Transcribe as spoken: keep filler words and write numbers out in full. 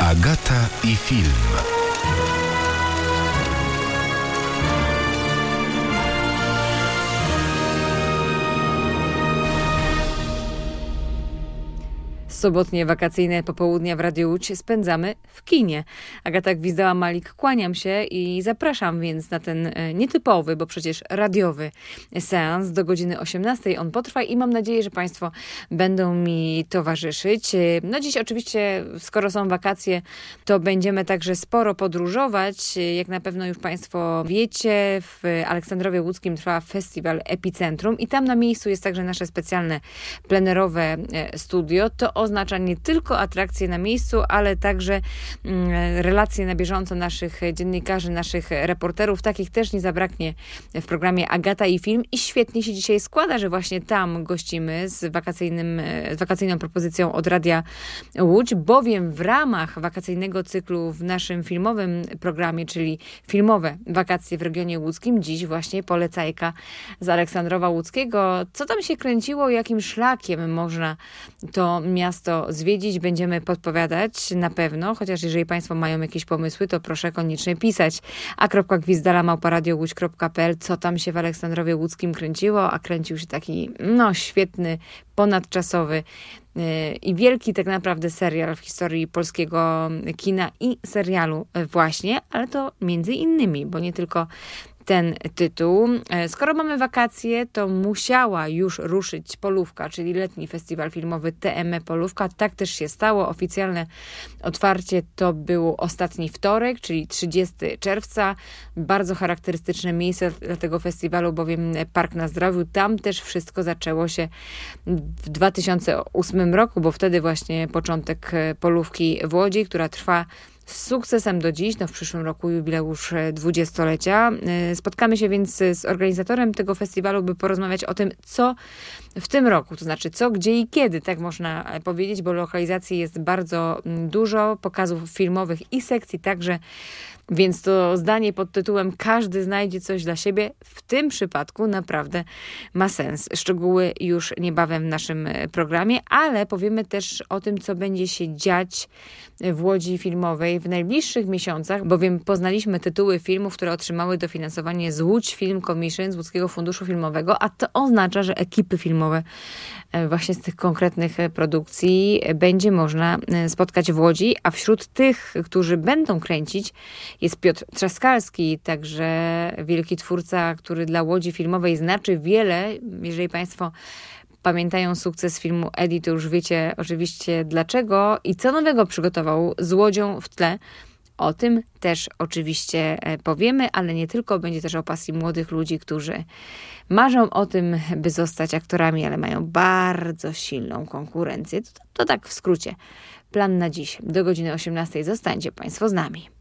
Agata i film. Sobotnie wakacyjne popołudnia w Radiu Łódź spędzamy w kinie. Agata Gwizdała-Malik, kłaniam się i zapraszam więc na ten nietypowy, bo przecież radiowy seans do godziny osiemnastej. On potrwa i mam nadzieję, że Państwo będą mi towarzyszyć. No dziś oczywiście, skoro są wakacje, to będziemy także sporo podróżować. Jak na pewno już Państwo wiecie, w Aleksandrowie Łódzkim trwa festiwal Epicentrum i tam na miejscu jest także nasze specjalne plenerowe studio. To oznacza nie tylko atrakcje na miejscu, ale także relacje na bieżąco naszych dziennikarzy, naszych reporterów. Takich też nie zabraknie w programie Agata i film. I świetnie się dzisiaj składa, że właśnie tam gościmy z, wakacyjnym, z wakacyjną propozycją od Radia Łódź, bowiem w ramach wakacyjnego cyklu w naszym filmowym programie, czyli filmowe wakacje w regionie łódzkim, dziś właśnie polecajka z Aleksandrowa Łódzkiego. Co tam się kręciło, jakim szlakiem można to miasto zwiedzić, będziemy podpowiadać na pewno, chociaż jeżeli Państwo mają jakieś pomysły, to proszę koniecznie pisać. a kropka gwizdala małpa radio łódź kropka p l, co tam się w Aleksandrowie Łódzkim kręciło, a kręcił się taki no świetny, ponadczasowy yy, i wielki tak naprawdę serial w historii polskiego kina i serialu właśnie, ale to między innymi, bo nie tylko ten tytuł. Skoro mamy wakacje, to musiała już ruszyć Polówka, czyli letni festiwal filmowy T M E Polówka. Tak też się stało. Oficjalne otwarcie to był ostatni wtorek, czyli trzydziestego czerwca. Bardzo charakterystyczne miejsce dla tego festiwalu, bowiem Park na Zdrowiu. Tam też wszystko zaczęło się w dwa tysiące ósmym roku, bo wtedy właśnie początek Polówki w Łodzi, która trwa z sukcesem do dziś, no w przyszłym roku jubileusz dwudziestolecia. Spotkamy się więc z organizatorem tego festiwalu, by porozmawiać o tym, co w tym roku, to znaczy co, gdzie i kiedy, tak można powiedzieć, bo lokalizacji jest bardzo dużo, pokazów filmowych i sekcji także, więc to zdanie pod tytułem każdy znajdzie coś dla siebie w tym przypadku naprawdę ma sens. Szczegóły już niebawem w naszym programie, ale powiemy też o tym, co będzie się dziać w Łodzi Filmowej w najbliższych miesiącach, bowiem poznaliśmy tytuły filmów, które otrzymały dofinansowanie z Łódź Film Commission, z Łódzkiego Funduszu Filmowego, a to oznacza, że ekipy filmowe właśnie z tych konkretnych produkcji będzie można spotkać w Łodzi, a wśród tych, którzy będą kręcić, jest Piotr Trzaskalski, także wielki twórca, który dla Łodzi Filmowej znaczy wiele. Jeżeli Państwo pamiętają sukces filmu Eddie, to już wiecie oczywiście dlaczego i co nowego przygotował z Łodzią w tle. O tym też oczywiście powiemy, ale nie tylko. Będzie też o pasji młodych ludzi, którzy marzą o tym, by zostać aktorami, ale mają bardzo silną konkurencję. To, to tak w skrócie. Plan na dziś. Do godziny osiemnastej zostańcie Państwo z nami.